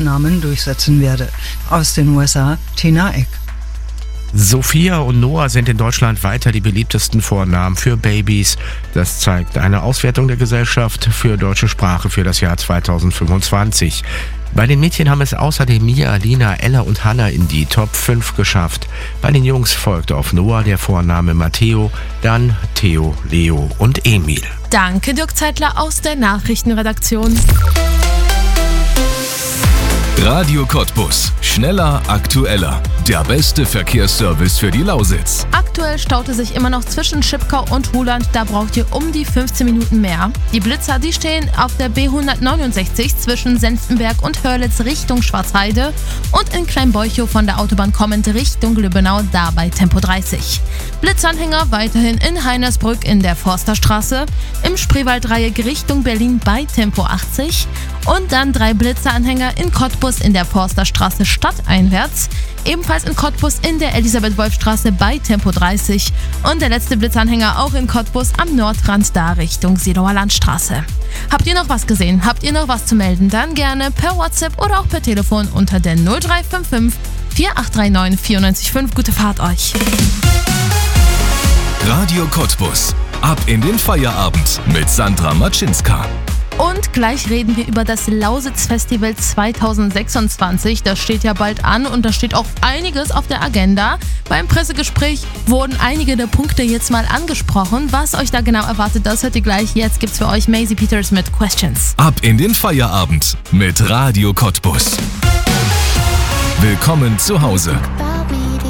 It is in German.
Vornamen durchsetzen werde. Aus den USA, Tina Eck. Sophia und Noah sind in Deutschland weiter die beliebtesten Vornamen für Babys. Das zeigt eine Auswertung der Gesellschaft für deutsche Sprache für das Jahr 2025. Bei den Mädchen haben es außerdem Mia, Alina, Ella und Hannah in die Top 5 geschafft. Bei den Jungs folgt auf Noah der Vorname Matteo, dann Theo, Leo und Emil. Danke, Dirk Zeitler aus der Nachrichtenredaktion. Radio Cottbus. Schneller, aktueller. Der beste Verkehrsservice für die Lausitz. Aktuell staute sich immer noch zwischen Schipkau und Ruhland. Da braucht ihr um die 15 Minuten mehr. Die Blitzer, die stehen auf der B169 zwischen Senftenberg und Hörlitz Richtung Schwarzheide und in Kleinbeuchow von der Autobahn kommend Richtung Lübbenau, da bei Tempo 30. Blitzanhänger weiterhin in Heinersbrück in der Forsterstraße, im Spreewalddreieck Richtung Berlin bei Tempo 80 und dann 3 Blitzeranhänger in Cottbus in der Forsterstraße stadteinwärts, ebenfalls in Cottbus in der Elisabeth-Wolf-Straße bei Tempo 30 und der letzte Blitzanhänger auch in Cottbus am Nordrand da Richtung Seelower Landstraße. Habt ihr noch was gesehen? Habt ihr noch was zu melden? Dann gerne per WhatsApp oder auch per Telefon unter der 0355 4839 945. Gute Fahrt euch! Radio Cottbus. Ab in den Feierabend mit Sandra Matschinska. Und gleich reden wir über das Lausitz-Festival 2026. Das steht ja bald an und da steht auch einiges auf der Agenda. Beim Pressegespräch wurden einige der Punkte jetzt mal angesprochen. Was euch da genau erwartet, das hört ihr gleich. Jetzt gibt's für euch Maisie Peters mit Questions. Ab in den Feierabend mit Radio Cottbus. Willkommen zu Hause.